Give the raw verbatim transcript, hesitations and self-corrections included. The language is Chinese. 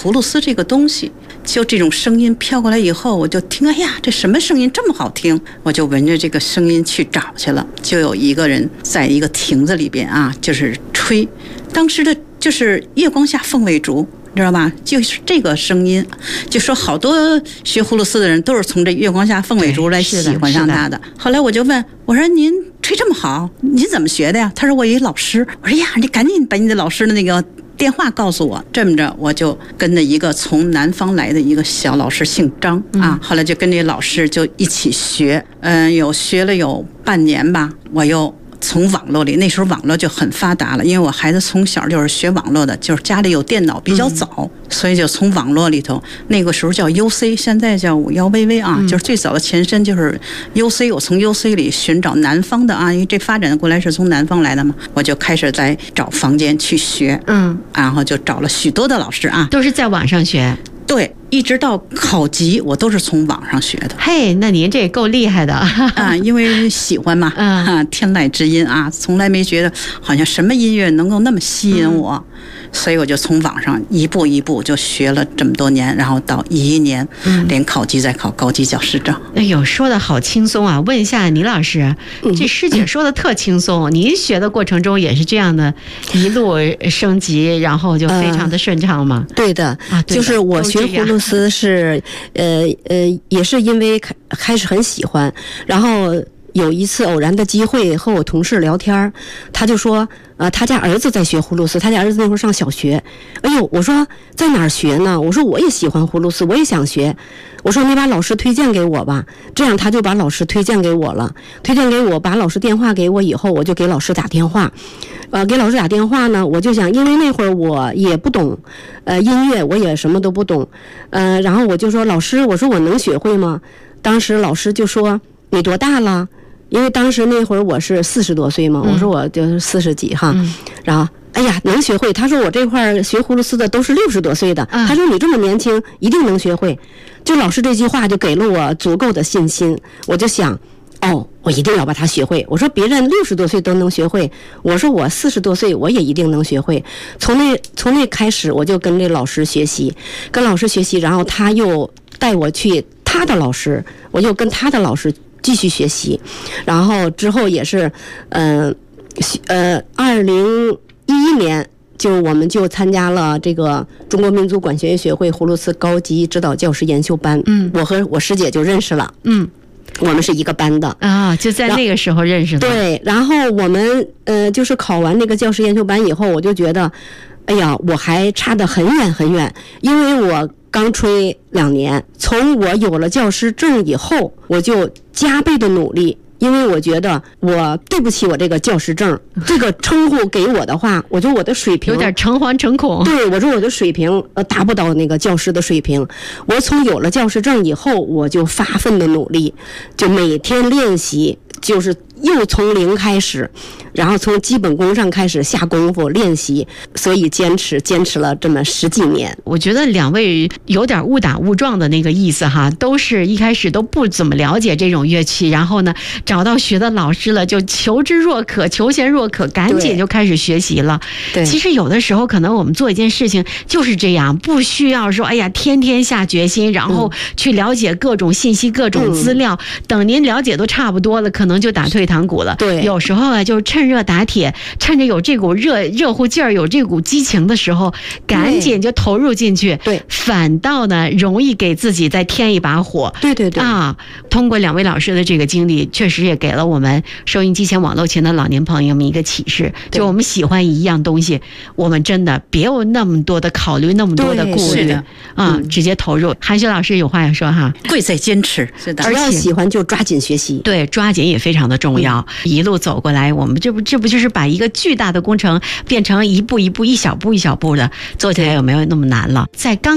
葫芦丝这个东西，就这种声音飘过来以后，我就听，哎呀，这什么声音这么好听？我就闻着这个声音去找去了。就有一个人在一个亭子里边啊，就是吹，当时的就是月光下凤尾竹。知道吧？就是这个声音，就说好多学葫芦丝的人都是从这月光下凤尾竹来喜欢上他的。后来我就问我说：“您吹这么好，您怎么学的呀？”他说：“我有一老师。”我说：“呀，你赶紧把你的老师的那个电话告诉我。”这么着，我就跟着一个从南方来的一个小老师，姓张啊。后来就跟这老师就一起学，嗯，有学了有半年吧，我又。从网络里，那时候网络就很发达了，因为我孩子从小就是学网络的，就是家里有电脑比较早，嗯、所以就从网络里头，那个时候叫 U C， 现在叫五幺 V V 啊、嗯，就是最早的前身就是 U C， 我从 U C 里寻找南方的啊，因为这发展过来是从南方来的嘛，我就开始在找房间去学，嗯，然后就找了许多的老师啊， 都是在网上学。 对，一直到考级，我都是从网上学的。 嘿，那您这够厉害的啊！因为喜欢嘛，啊，天籁之音啊，从来没觉得好像什么音乐能够那么吸引我。嗯，所以我就从网上一步一步就学了这么多年，然后到一一年，嗯，连考级再考高级教师证。 哎呦，说的好轻松啊！问一下倪老师，这师姐说的特轻松，您学的过程中也是这样的，一路升级，然后就非常的顺畅吗？ 呃、对的，啊，对的，就是我学葫芦丝是，呃呃，也是因为开开始很喜欢，然后。有一次偶然的机会和我同事聊天，他就说，呃，他家儿子在学葫芦丝，他家儿子那会儿上小学。哎呦，我说在哪儿学呢？我说我也喜欢葫芦丝，我也想学。我说你把老师推荐给我吧，这样他就把老师推荐给我了，推荐给我，把老师电话给我以后，我就给老师打电话。呃，给老师打电话呢，我就想，因为那会儿我也不懂，呃，音乐我也什么都不懂，呃，然后我就说老师，我说我能学会吗？当时老师就说你多大了？因为当时那会儿我是四十多岁嘛，嗯、我说我就是四十几哈，嗯、然后哎呀能学会。他说我这块学葫芦丝的都是六十多岁的，嗯、他说你这么年轻一定能学会。就老师这句话就给了我足够的信心，我就想，哦，我一定要把它学会。我说别人六十多岁都能学会，我说我四十多岁我也一定能学会。从那从那开始我就跟这老师学习，跟老师学习，然后他又带我去他的老师，我又跟他的老师继续学习，然后之后也是，嗯、呃，呃，二零一一年就我们就参加了这个中国民族管弦乐学会葫芦丝高级指导教师研修班，嗯，我和我师姐就认识了，嗯，我们是一个班的啊，就在那个时候认识的。 对，然后我们呃就是考完那个教师研修班以后，我就觉得，哎呀，我还差得很远很远，因为我刚吹两年，从我有了教师证以后，我就加倍的努力，因为我觉得我对不起我这个教师证，这个称呼给我的话，我觉得我的水平有点诚惶诚恐。 对，我说我的水平呃达不到那个教师的水平。我从有了教师证以后，我就发奋的努力，就每天练习，就是又从零开始，然后从基本功上开始下功夫练习，所以坚持坚持了这么十几年。 我觉得两位有点误打误撞的那个意思哈，都是一开始都不怎么了解这种乐器，然后呢找到学的老师了，就求之若渴，求贤若渴，赶紧就开始学习了。对，其实有的时候可能我们做一件事情就是这样，不需要说哎呀天天下决心，然后去了解各种信息、各种资料，嗯、等您了解都差不多了，可能就打退堂鼓了。 对， 有时候啊，就趁热打铁，趁着有这股热热乎劲儿，有这股激情的时候，赶紧就投入进去。 对， 反倒呢容易给自己再添一把火。 对对对啊，通过两位老师的这个经历，确实也给了我们收音机前、网络前的老年朋友们一个启示：就我们喜欢一样东西，我们真的别有那么多的考虑，那么多的顾虑啊、嗯，直接投入。韩雪老师有话要说哈， 贵在坚持，是的， 只要喜欢就抓紧学习， 对，抓紧也非常的重要。嗯、一路走过来，我们这不这不就是把一个巨大的工程变成一步一步、一小步一小步的做起来，有没有那么难了？在刚